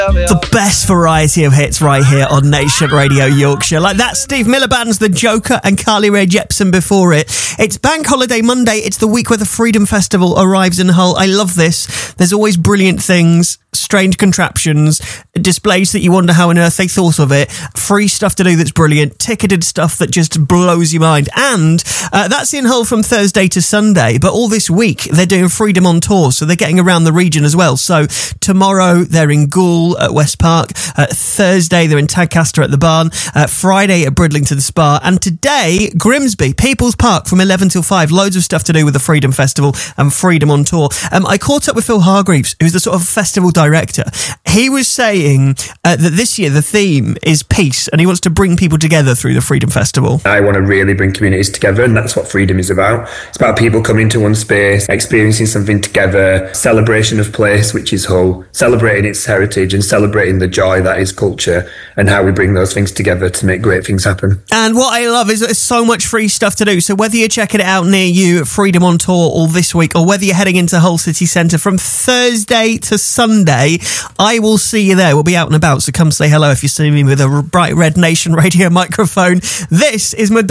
The best variety of hits right here on Nation Radio Yorkshire. Like that Steve Miller Band's The Joker and Carly Rae Jepsen before it. It's Bank Holiday Monday. It's the week where the Freedom Festival arrives in Hull. I love this. There's always brilliant things, strange contraptions, displays that you wonder how on earth they thought of it, free stuff to do that's brilliant, ticketed stuff that just blows your mind. And that's in Hull from Thursday to Sunday. But all this week, they're doing Freedom on Tour, so they're getting around the region as well. So tomorrow, they're in Goole at West Park. Thursday, they're in Tadcaster at the Barn. Friday at Bridlington Spa. And today, Grimsby, People's Park from 11 till 5. Loads of stuff to do with the Freedom Festival and Freedom on Tour. I caught up with Phil Hargreaves, who's the sort of festival director. He was saying that this year the theme is peace, and he wants to bring people together through the Freedom Festival. I want to really bring communities together, and that's what Freedom is about. It's about people coming into one space, experiencing something together, celebration of place, which is Hull, celebrating its heritage and celebrating the joy that is culture, and how we bring those things together to make great things happen. And what I love is there's so much free stuff to do. So whether you're checking it out near you at Freedom on Tour all this week, or whether you're heading into Hull City Centre from Thursday to Sunday, I will see you there. We'll be out and about, so come say hello if you see me with a bright red Nation Radio microphone. This is Madonna.